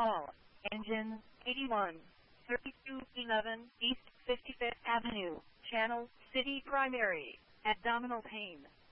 Call engine 81 3211 East 55th Avenue, Channel City Primary, Abdominal pain.